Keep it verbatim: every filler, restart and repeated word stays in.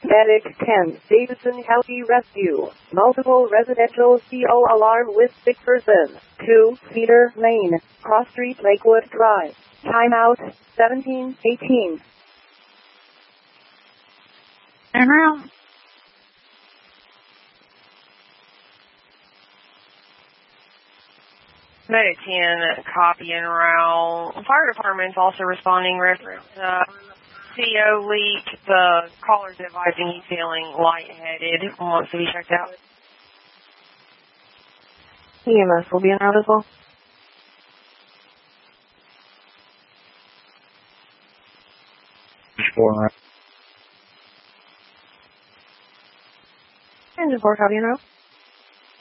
Medic ten, Davidson County Rescue. Multiple residential C O alarm with sick person. two, Cedar Lane, Cross Street, Lakewood Drive. Timeout, seventeen eighteen. And round. Medic ten, copy and route. Fire department's also responding reference uh, C O leak. The caller's advising he's feeling lightheaded and wants to be checked out. E M S will be in route as well. Four. Engine four, copy and route.